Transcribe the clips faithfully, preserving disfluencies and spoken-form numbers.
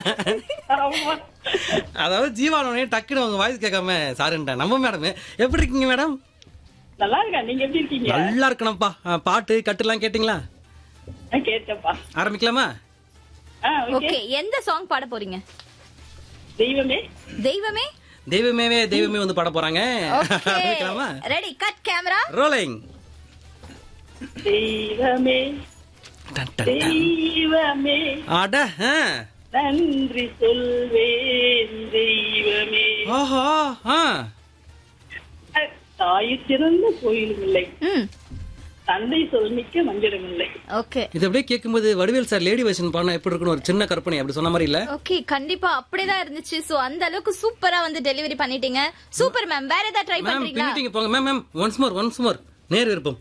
ஆமா. அதாவது ஜீவானோடனே டக்குன்னு உங்க வாய்ஸ் கேட்காம சாருன்ட்டேன். நம்ம மேடம் எப்படி இருக்கீங்க மேடம்? நல்லா இருக்கா, நீங்க எப்படி இருக்கீங்க? நல்லா இருக்கணும்ப்பா. ஆ, பாட்டு கட்டுலாம் கேட்டிங்களா? நான் கேட்டப்பா. ஆரம்பிக்கலாமா? ஆ, ஓகே. ஓகே, எந்த சாங் பாட போறீங்க? தெய்வமே தெய்வமே. தெய்வமேவே தெய்வமே வந்து பாட போறாங்க. ஆரம்பிக்கலாமா? Ready, cut camera rolling. தெய்வமே டன், டன், டன். தெய்வமே அட ஆ. நன்றி சொல்வேன் தெய்வமே. ஆஹா ஆ. தாய் சிறந்த கோயிலும் இல்லை, ம் தந்தை சொல்மிக்க மந்திரம் இல்லை. ஓகே இது அப்படியே கேட்கும்போது வடிவேல் சார் லேடி வெர்ஷன் பாடினா எப்படி இருக்கணும், ஒரு சின்ன கற்பனை அப்படி சொன்ன மாதிரி இல்ல? ஓகே, கண்டிப்பா அப்படிதான் இருந்துச்சு. சோ அந்த அளவுக்கு சூப்பரா வந்து டெலிவரி பண்ணிட்டீங்க. Super ma'am. வேற ஏதாவது ட்ரை மேம் பண்றீங்களா? பின்னிட்டீங்க போங்க ma'am. Ma'am once more once more நேர் விருப்பம்.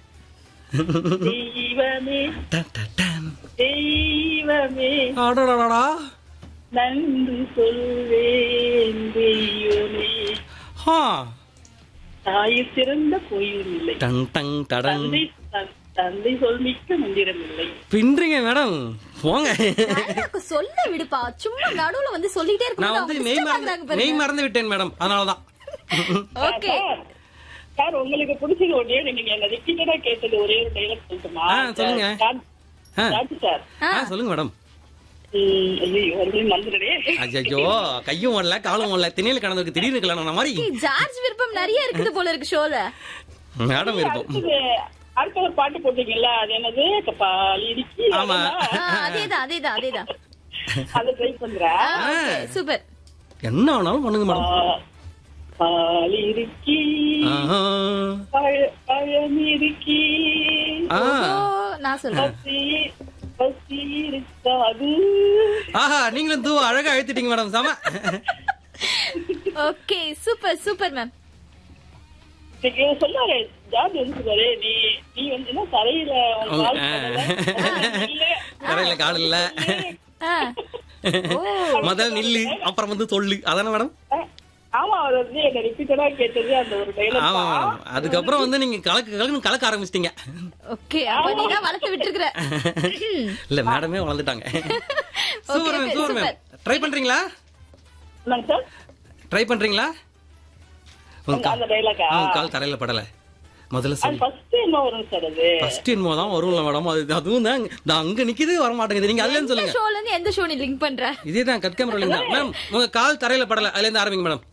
தெய்வமே டன், டன், டன். தெய்வமே அடடடடா. நன்றி சொல்வேன் தெய்வமே. ஹா. தாய் சிறந்த கோயிலும் இல்லை, டன் டன் டடன். தந்தை தன்- தந்தை சொல்மிக்க மந்திரம் இல்லை. பின்றீங்க மேடம் போங்க. எனக்கு சொல்ல விடுப்பா, சும்மா நடுவுல வந்து சொல்லிட்டே நான் வந்து மெய் மறந்து இருக்கும். மெய் மறந்து விட்டேன் மேடம், அதனாலதான். ஓகே சார், சார் உங்களுக்கு பிடிச்சது ஒரே நீங்க என்ன ரிப்பீட்டடா கேட்டது ஒரே ஒரு டைலாக் சொல்லட்டுமா? ஆ, சொல்லுங்க. சார், ஆ. Sir, sir. ஆ, சொல்லுங்க மேடம். ம், ஐயோ, மறுபடியும் மறந்துடுறேன். ஐயோ கையும் ஓடல காலும் ஓடல, திணையில கடந்ததுக்கு திடீர்னு கல்யாணம் மாதிரி. ஜார்ஜ் விருப்பம் நிறைய இருக்குது போல இருக்கு ஷோல. மேடம் விருப்பம். அடுத்தது அடுத்த ஒரு பாட்டு போட்டீங்கல்ல, அது என்னது? கப்பால் இடுக்கி. ஆமா. அதேதான் அதேதான் அதேதான். அதை ட்ரை பண்றேன். சூப்பர். என்ன ஆனாலும் பண்ணுங்க மேடம். பா- பால் இடுக்கி, ஆஹா. பழ- பழம் இடுக்கி, ஆ. நான் சொல்றேன். பசி பசி இருக்காது. ஆஹா, நீங்களும் தூ அழகா அழுத்திட்டீங்க மேடம். சம. Okay, super super ma'am. நீங்க சொன்னாரு ஜார்ஜ் வந்து சொல்றாரு, நீ நீ வந்து என்ன தரையில உன் கால் படல, இல்ல, கரையில கால் இல்ல, ஆ. ஓ, முதல் நில்லு அப்புறம் வந்து சொல்லு, அதானே மேடம்? ஆமா, அவர் வந்து என்ன ரிப்பீட்டடா கேட்டது அந்த ஒரு டைலாக். ஆமா மேடம். அதுக்கப்புறம் வந்து நீங்க கலக்கு கலக்கு கலக்க ஆரம்பிச்சிட்டீங்க. ஓகே, அப்ப நீ தான் வளர்த்து விட்டுருக்கிற. இல்ல மேடமே வளர்ந்துட்டாங்க. Super ma'am, super ma'am. Try பண்றீங்களா? என்னங்க சார்? ட்ரை பண்றீங்களா? உங்க அந்த- அந்த கா- டைலாக்கா? உங்க கால் தரையில படல முதல்ல அது சொல்லு. ஃபர்ஸ்ட் என்ன வரும் சார்? அது ஃபர்ஸ்ட் என்னமோ தான் வரும்ல மேடம். அது அதுவும் தான் நான் அங்க நிக்குது வர மாட்டேங்குது. நீங்க அதுல இருந்து எந்த சொல்லுங்க. ஷோல இருந்து எந்த ஷோ நீ லிங்க் பண்ற? இதேதான் கட் கேமரா தான் மேம். உங்க கால் தரையில படல, அதுல இருந்து ஆரம்பிங்க மேடம்.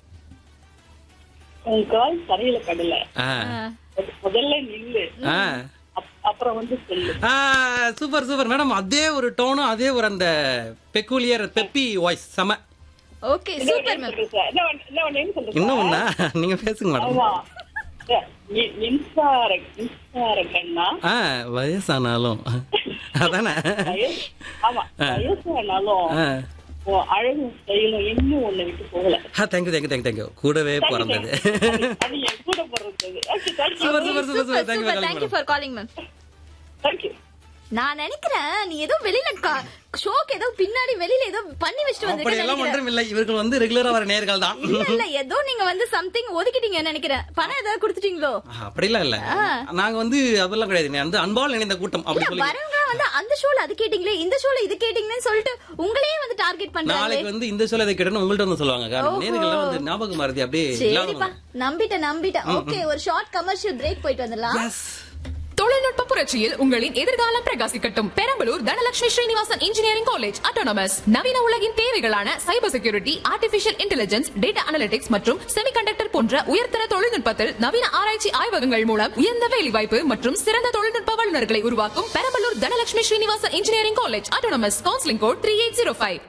உன் கால் தரையில படல, ஆ முதல்ல நில்லு, ஆ அப்- அப்புறம் வந்து சொல்லு. ஆ, சூப்பர் சூப்பர் மேடம். அதே ஒரு டோனும் அதே ஒரு அந்த பெக்குலியர் பெப்பி வாய்ஸ் செம. Okay, super ma'am. சொல்றேன் சார். என்ன ஒண்ணு- என்ன ஒண்ணு சொல்றேன் இன்னும் சார்? ஒண்ணா நீங்க பேசுங்க மேடம். ஆமா. சார், மி- மின்சார மின்சார கண்ணா, ஆ, வயசானாலும் அதானே. வயசு- ஆமா, வயசானாலும் ஆ, உன் அழகும் ஸ்டைலும் இன்னும் ஒண்ணு விட்டு போகல. Thank you thank you thank you thank you. கூடவே பிறந்தது. அது- அது என் கூட பிறந்தது. Okay, thank you. Super super super super. Thank you super, very thank you much. For calling ma'am. Thank you. நான் நினைக்கிறேன் நீ ஏதோ வெளியில ஷோக்கு ஏதோ பின்னாடி வெளியில ஏதோ பண்ணி வச்சிட்டு அப்படி எல்லாம் வந்திருக்கேன். ஒன்றும் இல்லை. இவர்கள் வந்து ரெகுலரா வர நேர்கள் தான். இல்ல இல்ல, ஏதோ நீங்க வந்து சம்திங் ஒதுக்கிட்டீங்கன்னு நினைக்கிறேன். பணம் ஏதாவது கொடுத்துட்டீங்களோ? அப்படிலாம் இல்ல. நாங்க வந்து அதெல்லாம் கிடையாது. நான் வந்து அன்பால் நினைந்த கூட்டம் அப்படி இல்ல, சொல்லி. வரவங்க வந்து அந்த ஷோல அது கேட்டீங்களே, இந்த ஷோல இது கேட்டீங்கன்னு சொல்லிட்டு உங்களையே வந்து டார்கெட் பண்றாங்க. நாளைக்கு வந்து இந்த சொல்ல இதை கேட்டேன்னு உங்கள்ட்ட வந்து சொல்லுவாங்க. காரணம் நேர்கள்லாம் வந்து ஞாபகம் மறதி அப்படியே சரிப்பா, இல்லாதவங்க. நம்பிட்டேன் நம்பிட்டேன். ஓகே, ஒரு ஷார்ட் கமர்ஷியல் பிரேக் போயிட்டு வந்துடலாம். Yes. தொழில்நுட்ப புரட்சியில் உங்களின் எதிர்காலம் பிரகாசிக்கட்டும். Perambalur Dhanalakshmi Srinivasan engineering college autonomous நவீன உலகின் தேவைகளான cyber security, artificial intelligence, data analytics மற்றும் செமிகண்டக்டர் போன்ற உயர்தர தொழில்நுட்பத்தில் நவீன ஆராய்ச்சி ஆய்வகங்கள் மூலம் உயர்ந்த வேலைவாய்ப்பு மற்றும் சிறந்த தொழில்நுட்ப வல்லுநர்களை உருவாக்கும் Perambalur Dhanalakshmi Srinivasan engineering college autonomous. Counselling code three eight zero five.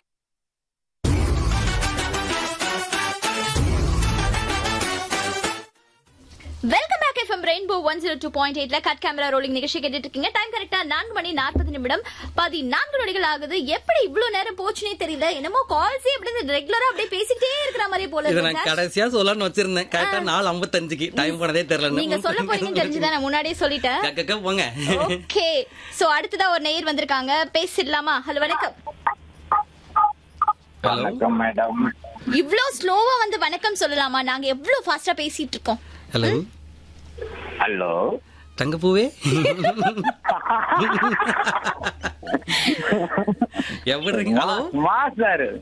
Welcome back FM rainbow one zero two point எயிட்ல கட் கேமரா ரோலிங் நிகழ்ச்சி கேட்டுட்டு இருக்கீங்க. டைம் கரெக்டா நான்கு மணி நாற்பது நிமிடம் பதினான்கு நொடிகள் ஆகுது. எப்படி இவ்வளவு நேரம் போச்சுனே தெரியல. என்னமோ கால்ஸே அப்படி ரெகுலரா அப்படியே பேசிக்கிட்டே இருக்கிற மாதிரி போல இதை நான் இருக்கு. கடைசியா சொல்லலாம்னு வச்சிருந்தேன். கரெக்டா நாலு ஐம்பத்தஞ்சுக்கு டைம் போனதே தெரியல. நீங்க சொல்ல போறீங்கன்னு தெரிஞ்சுதான் நான் முன்னாடியே சொல்லிட்டேன். கக்க போங்க. ஓகே, சோ அடுத்ததா ஒரு நேயர் வந்திருக்காங்க, பேசிடலாமா? ஹலோ, வணக்கம். ஹலோ வணக்கம் மேடம். இவ்ளோ ஸ்லோவா வந்து வணக்கம் சொல்லலாமா? நாங்க எவ்வளவு ஃபாஸ்டா பேசிட்டு இருக்கோம். ஹலோ ஹலோ தங்கப்பூவே எப்படி இருக்கீங்க? Hello master